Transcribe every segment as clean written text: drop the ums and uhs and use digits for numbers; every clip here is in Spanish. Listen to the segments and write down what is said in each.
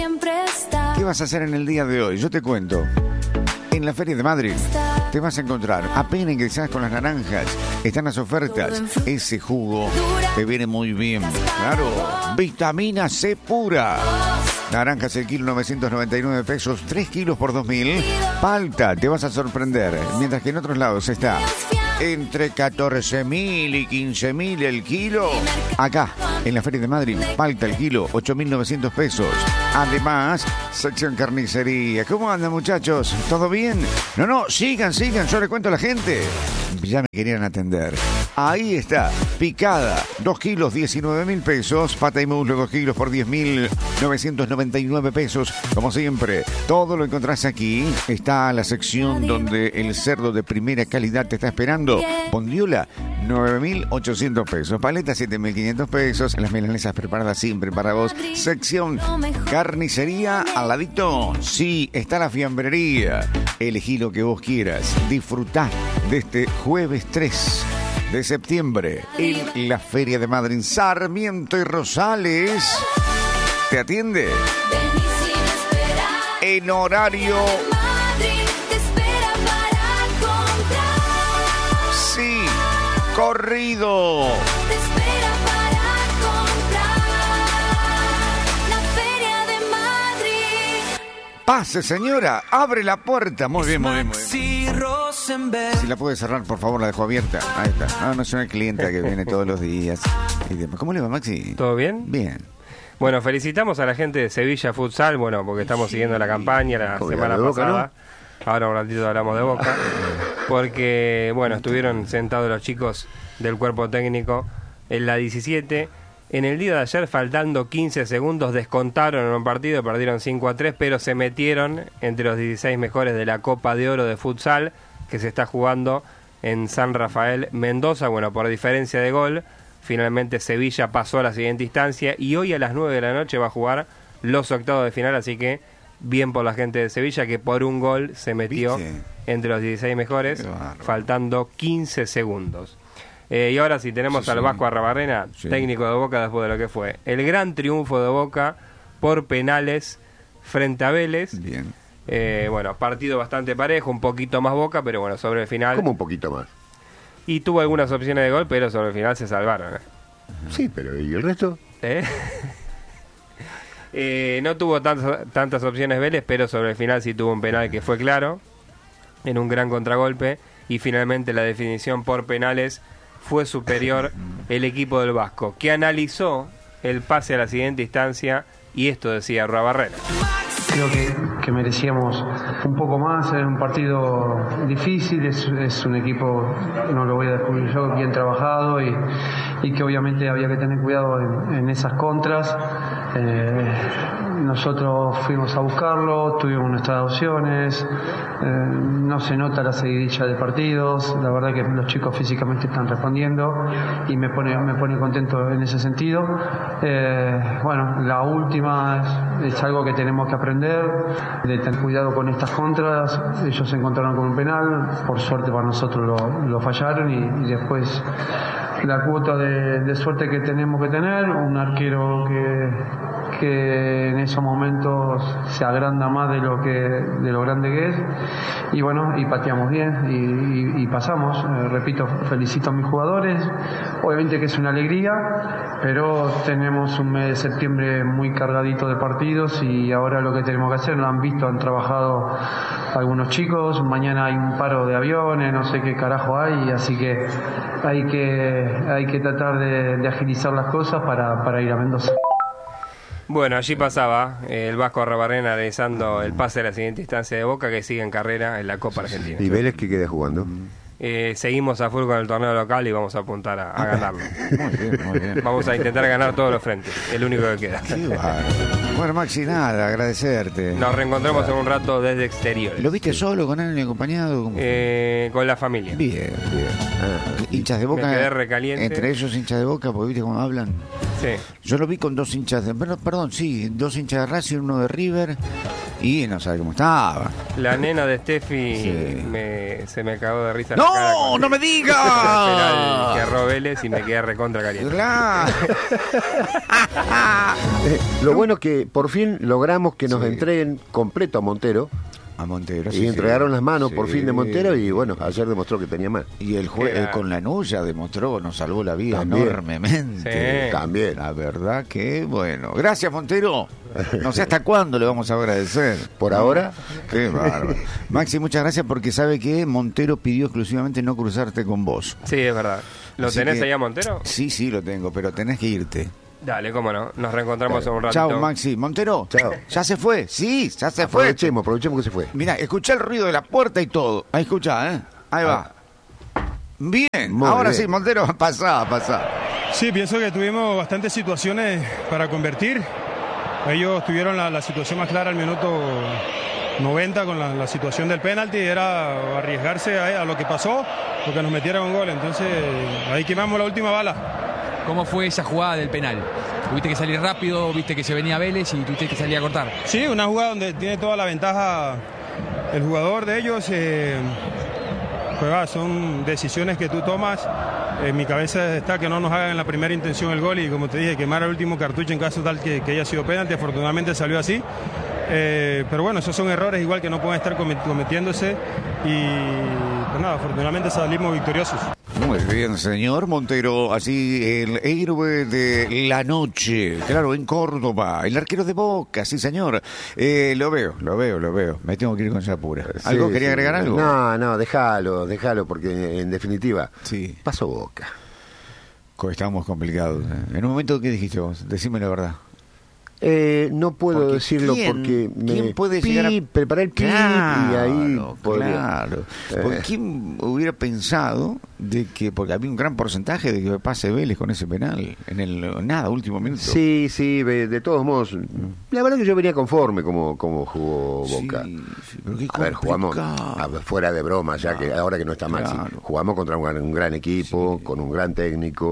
siempre está. ¿Qué vas a hacer en el día de hoy? Yo te cuento. En la Feria de Madrid te vas a encontrar, apenas ingresás con las naranjas, están las ofertas. Ese jugo te viene muy bien. Claro, vitamina C pura. Naranjas el kilo 999 pesos, 3 kilos por 2.000. Palta, te vas a sorprender. Mientras que en otros lados está entre 14.000 y 15.000 el kilo. Acá, en la Feria de Madrid, palta el kilo, 8.900 pesos. Además, sección carnicería. ¿Cómo andan, muchachos? ¿Todo bien? No, sigan, yo le cuento a la gente. Ya me querían atender. Ahí está, picada, 2 kilos, 19.000 pesos. Pata y muslo, 2 kilos por 10.999 pesos. Como siempre, todo lo encontrás aquí. Está la sección donde el cerdo de primera calidad te está esperando. Bondiola, 9.800 pesos. Paleta, 7.500 pesos. Las milanesas preparadas siempre para vos. Sección carnicería, al ladito. Sí, está la fiambrería. Elegí lo que vos quieras. Disfrutá de este jueves 3 de septiembre en la Feria de Madrid. Sarmiento y Rosales te atiende en horario sí, corrido. Pase, señora, abre la puerta. Muy bien. Si la puede cerrar, por favor, la dejo abierta. Ahí está. No soy una clienta que viene todos los días. ¿Cómo le va, Maxi? ¿Todo bien? Bien. Bueno, felicitamos a la gente de Sevilla Futsal, porque estamos siguiendo la campaña la semana pasada. ¿No? Ahora un ratito hablamos de Boca. Porque, estuvieron sentados los chicos del cuerpo técnico en la 17. En el día de ayer, faltando 15 segundos, descontaron en un partido, perdieron 5-3, pero se metieron entre los 16 mejores de la Copa de Oro de Futsal, que se está jugando en San Rafael, Mendoza. Por diferencia de gol, finalmente Sevilla pasó a la siguiente instancia y hoy a las 9 de la noche va a jugar los octavos de final, así que bien por la gente de Sevilla, que por un gol se metió entre los 16 mejores, faltando 15 segundos. Y ahora sí tenemos al Vasco Arrabarrena, técnico de Boca, después de lo que fue el gran triunfo de Boca por penales frente a Vélez. Bien. Partido bastante parejo, un poquito más Boca, pero sobre el final... ¿Cómo un poquito más? Y tuvo algunas opciones de gol, pero sobre el final se salvaron. Sí, pero ¿y el resto? No tuvo tantas opciones Vélez, pero sobre el final sí tuvo un penal que fue claro, en un gran contragolpe, y finalmente la definición por penales fue superior el equipo del Vasco, que analizó el pase a la siguiente instancia, y esto decía Arrabarrena. Creo que merecíamos un poco más, es un partido difícil, es un equipo, no lo voy a descubrir yo, bien trabajado y que obviamente había que tener cuidado en esas contras. Nosotros fuimos a buscarlo, tuvimos nuestras opciones, no se nota la seguidilla de partidos, la verdad que los chicos físicamente están respondiendo y me pone contento en ese sentido. La última es algo que tenemos que aprender, de tener cuidado con estas contras. Ellos se encontraron con un penal, por suerte para nosotros lo fallaron y después la cuota de suerte que tenemos que tener, un arquero que en esos momentos se agranda más de lo grande que es, y pateamos bien y pasamos. Repito, felicito a mis jugadores, obviamente que es una alegría, pero tenemos un mes de septiembre muy cargadito de partidos y ahora lo que tenemos que hacer, lo han visto, han trabajado algunos chicos, mañana hay un paro de aviones, no sé qué carajo hay, así que hay que tratar de agilizar las cosas para ir a Mendoza. Bueno, allí pasaba el Vasco Arrabarrena analizando el pase a la siguiente instancia de Boca, que sigue en carrera en la Copa Argentina. ¿Y Vélez qué queda jugando? Seguimos a full con el torneo local y vamos a apuntar a ganarlo. Muy bien. Vamos a intentar ganar todos los frentes, el único que queda. Bueno, Maxi, nada, agradecerte. Nos reencontramos en un rato desde exteriores. ¿Lo viste solo, con alguien acompañado? Con la familia. Bien. Hinchas de Boca. Me quedé recaliente. Entre ellos hinchas de Boca, porque viste cómo hablan. Sí. Yo lo vi con dos hinchas de... dos hinchas de Racing, uno de River. y no sabe cómo estaba. La nena de Steffi Sí. se me cagó de risa. En la cara ¡No! con ¡No me el penal que digas! erró Vélez y me quedé recontra caliente. Claro. Lo bueno es que por fin logramos que nos Sí. entreguen completo a Montero. A Montero, Y entregaron las manos por Sí. fin de Montero y bueno, ayer demostró que tenía más. Y el juez Era- con la Nulla demostró, nos salvó la vida También. enormemente. Sí. También. La verdad que bueno. Gracias, Montero. No sé hasta cuándo le vamos a agradecer. Por ahora, Qué bárbaro. Maxi, muchas gracias porque sabe que Montero pidió exclusivamente no cruzarte con vos. Sí, es verdad. ¿Lo Así tenés que- ahí a Montero? Sí, sí, lo tengo, pero tenés que irte. Dale, cómo no. Nos reencontramos en un ratito. Chao, Maxi. Montero. Chao. ¿Ya se fue? Sí, ya se fue. aprovechemos que se fue. Mira, escuché el ruido de la puerta y todo. Ahí escuchá, ¿eh? Ahí va. Bien. Muy Ahora bien. sí, Montero, pasá. Sí, pienso que tuvimos bastantes situaciones para convertir. Ellos tuvieron la situación más clara al minuto 90 con la situación del penalti. Era arriesgarse a lo que pasó, porque nos metieron un gol. Entonces ahí quemamos la última bala. ¿Cómo fue esa jugada del penal? Tuviste que salir rápido, viste que se venía Vélez y tuviste que salir a cortar. Sí, una jugada donde tiene toda la ventaja el jugador de ellos. Pues va, son decisiones que tú tomas. En mi cabeza está que no nos hagan en la primera intención el gol y, como te dije, quemar el último cartucho en caso tal que haya sido penalti. Afortunadamente salió así. Pero bueno, esos son errores igual que no pueden estar cometiéndose y pues nada, afortunadamente salimos victoriosos. Muy bien, señor Montero. Así, el héroe de la noche. Claro, en Córdoba. El arquero de Boca, sí, señor. Lo veo. Me tengo que ir con Yapura. ¿Algo Sí, quería sí. agregar algo? No, déjalo, porque en definitiva, Sí. pasó Boca. Estamos complicados. En un momento, ¿qué dijiste vos? Decime la verdad. No puedo Porque decirlo ¿quién- porque ¿quién puede llegar a preparé el pip y ahí podría. Claro. Porque ¿quién hubiera pensado de que, porque había un gran porcentaje de que pase Vélez con ese penal en el último minuto? Sí, de todos modos, la verdad que yo venía conforme como jugó Boca. Sí, pero qué A ver, jugamos complicado. fuera de broma, ya que ahora que no está Maxi, Claro. jugamos contra un gran equipo, Sí. con un gran técnico.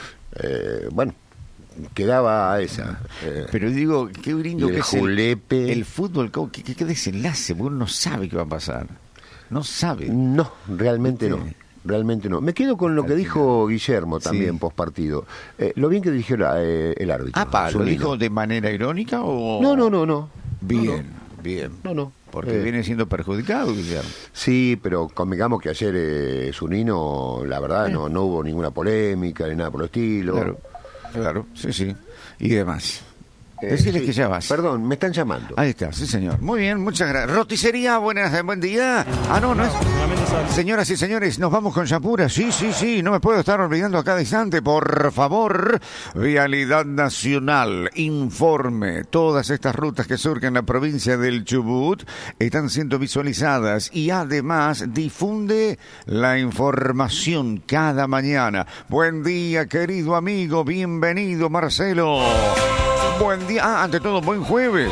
Bueno, quedaba a esa. Pero digo, qué lindo y el que es julepe. el fútbol, qué desenlace, porque uno no sabe qué va a pasar. No sabe. No, realmente no. ¿Viste? Realmente no. Me quedo con lo que dijo Guillermo también Sí. post partido. Lo bien que dirigió el árbitro. ¿Lo Zunino. dijo de manera irónica o...? No. Bien, bien. No. Porque viene siendo perjudicado, Guillermo. Sí, pero convengamos que ayer Zunino, la verdad, no hubo ninguna polémica ni nada por el estilo. Claro, sí. Y demás. Decirles Sí. que ya vas. Perdón, me están llamando. Ahí está, sí, señor. Muy bien, muchas gracias. Roticería, buen día. No es... Afortunadamente Señoras y señores, nos vamos con Yapura. Sí, no me puedo estar olvidando a cada instante. Por favor, Vialidad Nacional, informe. Todas estas rutas que surcan en la provincia del Chubut están siendo visualizadas y además difunde la información cada mañana. Buen día, querido amigo. Bienvenido, Marcelo. Buen día. Ante todo, buen jueves.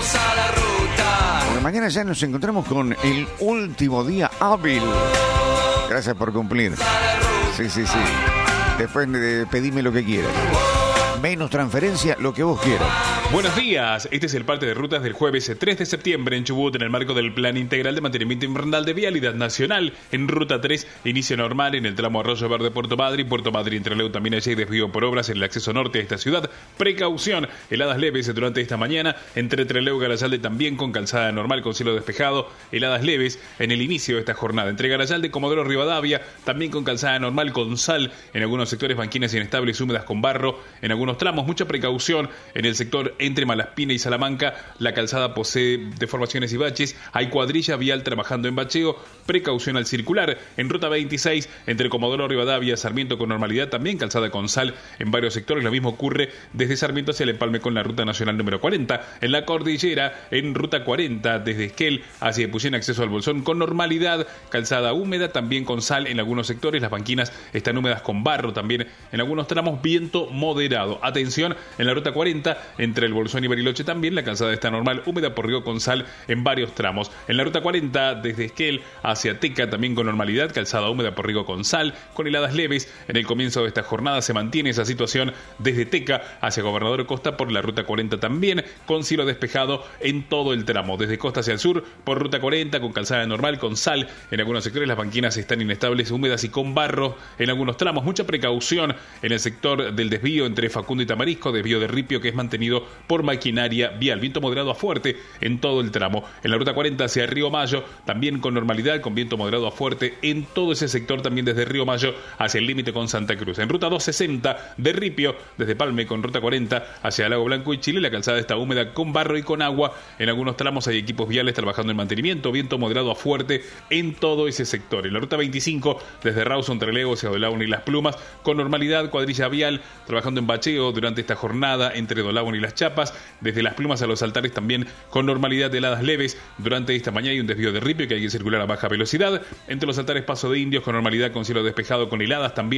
Porque mañana ya nos encontramos con el último día hábil. Gracias por cumplir. Sí. Después pedime lo que quieras. Menos transferencia, lo que vos quieras. Buenos días, este es el parte de rutas del jueves 3 de septiembre en Chubut en el marco del Plan Integral de Mantenimiento Invernal de Vialidad Nacional. En Ruta 3, inicio normal en el tramo Arroyo Verde Puerto Madryn Entre Leu también hay desvío por obras en el acceso norte a esta ciudad. Precaución, heladas leves durante esta mañana entre Trelew y Garayalde también con calzada normal con cielo despejado. Heladas leves en el inicio de esta jornada entre Garayalde y Comodoro Rivadavia también con calzada normal con sal. En algunos sectores banquinas inestables húmedas con barro. En algunos tramos mucha precaución en el sector entre Malaspina y Salamanca, la calzada posee deformaciones y baches, hay cuadrilla vial trabajando en bacheo, precaución al circular. En ruta 26, entre Comodoro Rivadavia y Sarmiento con normalidad, también calzada con sal en varios sectores, lo mismo ocurre desde Sarmiento hacia el empalme con la ruta nacional número 40. En la cordillera, en ruta 40, desde Esquel hacia Epuyén, acceso al Bolsón con normalidad, calzada húmeda, también con sal en algunos sectores, las banquinas están húmedas con barro también en algunos tramos, viento moderado. Atención, en la ruta 40, entre el Bolsón y Bariloche también. La calzada está normal, húmeda por Río Consul en varios tramos. En la ruta 40, desde Esquel hacia Teca, también con normalidad, calzada húmeda por Río Consul, con heladas leves. En el comienzo de esta jornada se mantiene esa situación desde Teca hacia Gobernador Costa por la ruta 40 también, con cielo despejado en todo el tramo. Desde Costa hacia el sur, por ruta 40, con calzada normal, con sal. En algunos sectores las banquinas están inestables, húmedas y con barro en algunos tramos. Mucha precaución en el sector del desvío entre Facundo y Tamarisco, desvío de Ripio, que es mantenido por maquinaria vial. Viento moderado a fuerte en todo el tramo. En la ruta 40 hacia Río Mayo, también con normalidad, con viento moderado a fuerte en todo ese sector, también desde Río Mayo hacia el límite con Santa Cruz. En ruta 260 de Ripio, desde Palme con ruta 40 hacia Lago Blanco y Chile, la calzada está húmeda con barro y con agua. En algunos tramos hay equipos viales trabajando en mantenimiento, viento moderado a fuerte en todo ese sector. En la ruta 25, desde Rawson, Trelew, hacia Dolaun y Las Plumas, con normalidad, cuadrilla vial trabajando en bacheo durante esta jornada entre Dolaun y Las Chapas. Desde Las Plumas a los Altares también con normalidad de heladas leves. Durante esta mañana hay un desvío de Ripio que hay que circular a baja velocidad. Entre los Altares, Paso de Indios con normalidad, con cielo despejado, con heladas también.